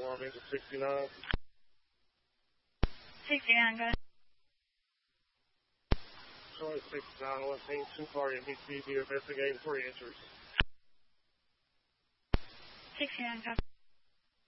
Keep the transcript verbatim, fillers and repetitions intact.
alarm into sixty-nine. sixty-nine, go. Charlie sixty-nine, one team, two-car M P C, be investigating three entries. sixty-nine, copy.